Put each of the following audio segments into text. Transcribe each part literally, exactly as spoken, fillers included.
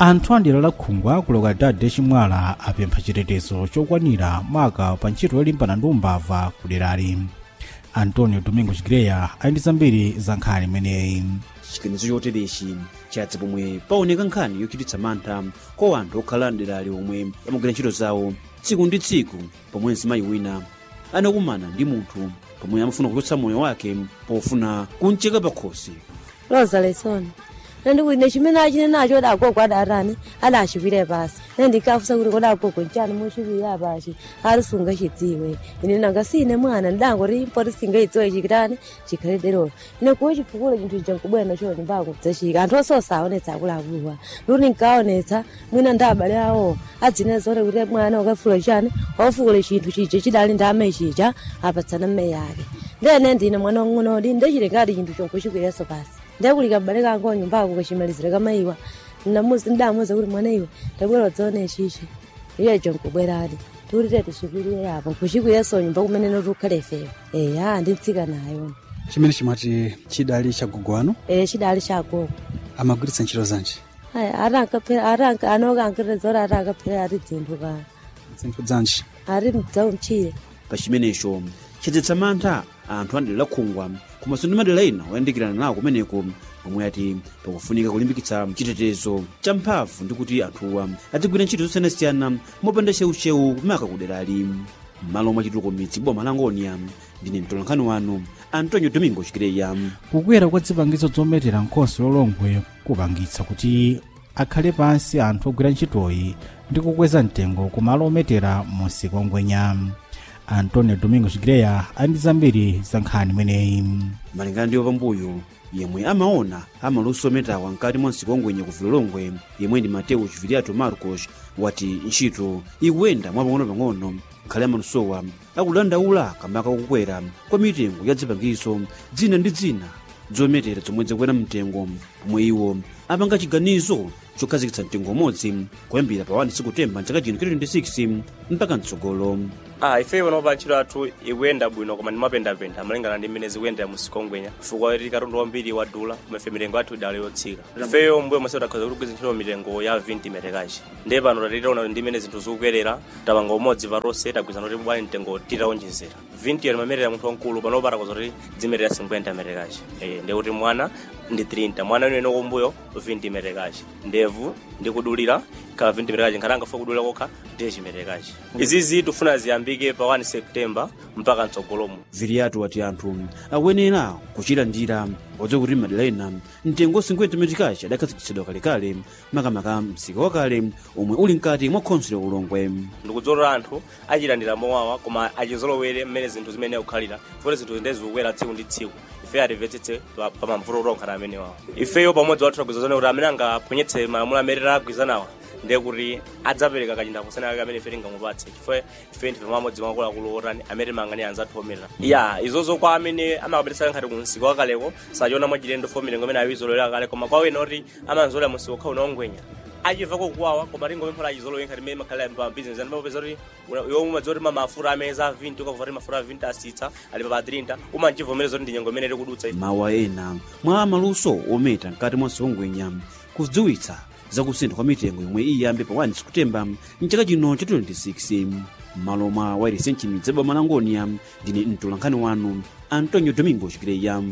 Anthu andira la khungwa kuloka dade chimwala apempha chitetezo chokwanira maka pa ntchito yolimbana ndi umbava kuderali. Antonio Domingo Chigreya ali ndi zambiri za nkhani imeneyi. Chiganizo choterechi chadza pomwe paoneka nkhani yochititsa mantha kwa anthu okhala mderali omwe amagwira ntchito zawo tsiku ndi tsiku, pomwe mzimayi wina anakumana ndi munthu pomwe amafuna kuchotsa moyo wake pofuna kumcheka pakhosi. Rosa Lesson ndikuine chimene achine nacho adagogwa adarani adachipire pasi ndikafusa kuti kodagogwa nchani muchipira pasi alisunga chidziwe ine nanga sine mwana ndango rimpo risinga idziwe chikitani chikhalidero ine kuchifukula chinthu chankubwena choti mbako dzachika anthu ososaonetsa akulakuwa luni nkaonetsa mwina ndabale awo adzine zore kuti mwana wakafula chani wafukule chinthu chije chidali ndame chija apatsana mme yake ndene ndine mwana wang'onodi ndechilengati chinthu chonkuchikwireso pasi ndakulika bale kango nyumbako kachimalizira kamaiwa namuzi ndamuza kuti mwana iwe tabwera dzone chichi iye jonkubweradi turi tete chipiriye apo kuchikwireso nyumba kumene notukhale feyo eh ha nditsika nayo chimene chimati chidali chagogwano eh chidali chagogo amagwiritsa ntchito zanji aya aranka phera aranka anoka ankirezora aranka phera ari dzinthu ka dzinthu zanji ari mdzau mchire pa chimenecho chadzetsa mantha anthu andira la khungwa komanso ndi madera ena oyandikirana nawo kumeneko, pomwe ati pakufunika kulimbikitsa chitetezo cha mphamvu ndi kuti anthuwa adzigwira ntchito zosiyanasiyana mopanda cheucheu kumaka kuderali. M'malo mwa chitukuko midzi boma la Ngonia, ndine mtolankhani wanu Antonio Domingo Chigreya. Kukwera kwa zipangizo zometera nkhosi lolongwe kupangitsa kuti akhale pansi anthu ogwira ntchitoyi ndi kukweza mtengo kumalo ometera mumsika wa Ngwenya. Antonio Domingo Chigreya ali ndi zambiri za nkhani imeneyi. Malingana ndi wapambuyo yemwe amaona amaluso ometawa mkati mwa msika wa Ngwenya ku Vilolongwe, yemwe ndi Mateo Chiviriato Marcos, wati ntchito ikuyenda mwapang'ono-pang'ono nkhale amalusowa akudandaula kamba kakukwera kwa mitengo ya zipangizo dzina ndi dzina zometera zomwe zakwera mtengo, pomwe iwo apanga chiganizo chokhazikitsa mtengo umodzi kuyambira pa wani Septemba mchaka chino twenty twenty-six mpaka mtsogolo. Ah, ifeyo nopa ntchito athu ikuyenda bwino koma ndimapendapenda malingana ndi mmene zikuyendera mu msika wa Ngwenya chifukwa kuti katundu wambiri wadula kumefe mitengo athu idali yotsika. Ifeyo mbuyo mwese takhoza kuti kugwiza ntchito mitengo ya twenty metekachi ndiye pano tatitaona ndi mmene zinthu zikukwerera tapanga umodzi parose tagwiza noti bwani mtengo titaonjezera twenty yali mametera munthu wankulu pano parakoza kuti zimetera fifty metekachi eh ndiye kuti mwana ndi thirty mwana wene kumbuyo twenty metekachi ndevu ndikudulira ka twenty metekachi nkaranga fa kudulira kokha dechi metekachi. Izizi tufuna ziyambike pa wani Septemba mpaka mtsogolomo. Viriato wati anthu akuyenera kuchita njira odze kuti madera ena mtengo fifty metekachi adakhazikitsidwa kalekale makamaka msika wakale omwe uli mkati mwa khonsolo ya Ulongwe. Ndikudzora anthu achilandira mowawa koma achizolowere mmene zinthu zimene akukhalira funa zinthu ndezikukwera tsiku ndi tsiku ife atimvetsetse pa mamvuto onkhala amene wawo. Ifeyo pamodzi wathu tagwizana kuti amene angaphwanyetse malamulo amene agwizanawa ndiye kuti adzapereka kachinda kusana kake amene ife tingamupatse chifukwa ife ndife pamodzi makuluakulu otani amene mangani anzathu omerera ya izozo kwa amene amakapitisa nkhati ku msika wakaleko sachiona mwachilendo fo mitengo imene awizolowera kale koma kwa wena kuti amanzolera msika wakha unaongwenya achiva kokuwawa koma ringo mphora achizolowera nkhati imene makhala pa business and mapeza kuti yomwe umadziwa kuti mafuta amene za twenty ukavuta kuti mafuta twenty asitsa ali pa thirty umanchivomereza kuti ndi nyengo imene tikudutsa ife. Mawa ena mwa amaluso ometa mkati mwa msika wa Ngwenya kudziwitsa zakusintha kwa mitengo yomwe iyambe pa wani Septemba mchaka chino cha twenty twenty-six. M'malo mwa wailesi mchimidzi boma la Ngonia, ndine mtolankhani wanu Antonio Domingo Chigreya.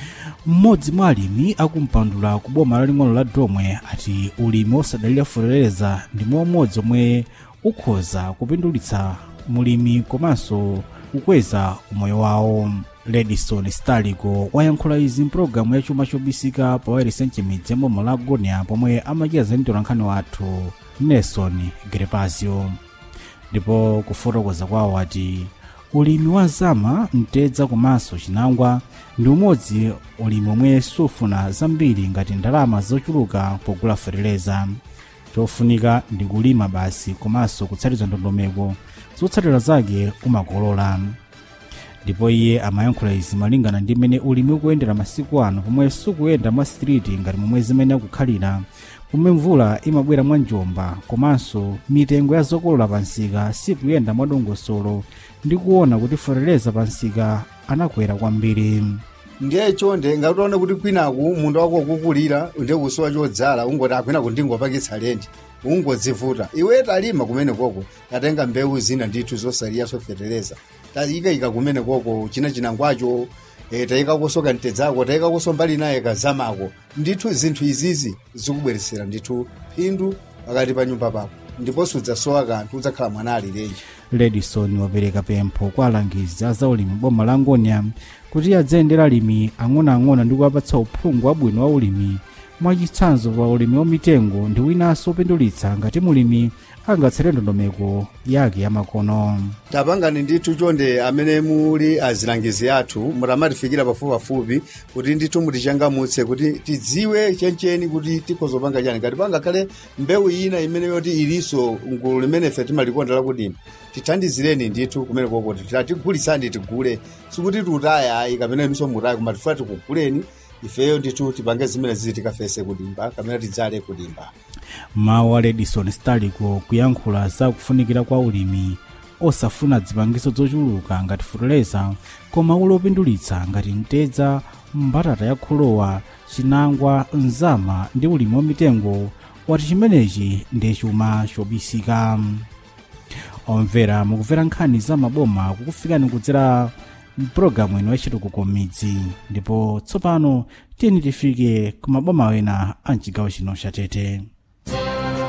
Mmodzi mwa alimi akumpandula ku boma laling'ono la Domwe ati ulimi osadalira fotereza ndi mmodzi omwe ukhoza kupindulitsa mulimi komanso kukweza umoyo wawo. Ledison Staligo wayankhula izi mpulogalamu ya chuma chobisika pa wailesi mchimidzi boma la Ngonia pomwe amachiza mtolankhani wathu Nelson Grepazio. Ndipo kufotokoza kwawo ati ulimi wa zama mtedza komanso chinangwa ndi umodzi ulimi omwe sufuna zambiri ngati ndalama zochuluka pogula fereleza. Chofunika ndi kulima basi komanso kutsatira ndondomeko zotsatira zake umakolola. Ndipo iye amayankhula izi malingana ndi mmene ulimi ukuyendera masiku ano pomwe sukuyenda mwa street ngati momwe zimene akukhalira pomwe mvula imabwera mwa njomba komanso mitengo ya zokolola pansika sikuyenda mwadongosolo ndi kuona kuti fereleza pansika anakwera kwambiri. ndiye chonde ngationa kuti kwinaku munda wako ukukulira ndiye kusowa chodzala ungoti akwina kundingopakitsa lendi ungodzivuta iwe talima kumene koko tatenga mbewu zina ndithu zosaliya sofetereza tayika kumene koko china chinangwacho e, tayika kusoka ntedzako tayika kusombali naye kazamako ndithu zinthu izizi zikubweresera ndithu phindu pakati pa nyumba pako ndipo sudzasowa kanthu udzakhala mwana alirenji. Ledison wapereka pempho kwa alangizi a zaulimi boma la Ngonia kuti adzayendera alimi ang'onoang'ono ndi kuwapatsa uphungu wabwino wa ulimi mwachitsanzo pa ulimi wamitengo ndi winanso upindulitsa ngati mulimi angatsere ndondomeko yake yamakono. Tapangani ndithu chonde amene muli azilangizi athu mutamatifikira pafupipafupi kuti ndithu mutichangamutse kuti tidziwe chencheni kuti tikhozopanga chani ngati pangakhale mbewu ina imene yoti iliso ngulu limene ife timalikonda lakudima tithandizireni ndithu kumene koko tigulitsani tigule sikuti tutaya ayi kapena inunso mutaya koma tifuna tikuguleni ifeyo ndithu tipange zimene zizi tikafese kudimba kapena tidzale kudimba. Mawu a Ledison Staliko kuyankhula za kufunikira kwa ulimi osafuna zipangizo zochuluka ngati fertilizer koma uli opindulitsa ngati mtedza, mbatata ya kholowa, chinangwa, nzama ndi ulimi wamitengo wati chimenechi ndi chuma chobisika. Omvera mukumvera nkhani za maboma kukufikani kudzera mpulogalamu ino yachitukuko midzi ndipo tsopano tiyeni tifike ku maboma ena a mchigawo chino cha Tete.